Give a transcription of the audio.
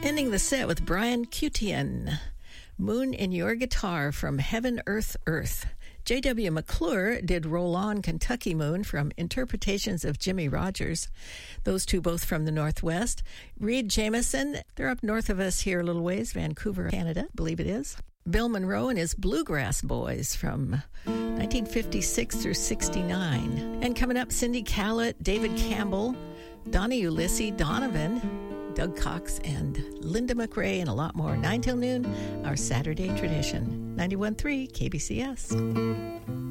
Ending the set with Brian Cutian, Moon in Your Guitar from Heaven, Earth, Earth. J.W. McClure did Roll On, Kentucky Moon from Interpretations of Jimmy Rogers. Those two both from the Northwest. Reed Jameson, they're up north of us here a little ways, Vancouver, Canada, I believe it is. Bill Monroe and his Bluegrass Boys from 1956 through 69. And coming up, Cindy Callett, David Campbell, Donnie Ulysses, Donovan, Doug Cox, and Linda McRae, and a lot more. 9 till noon, our Saturday tradition. 91.3 KBCS.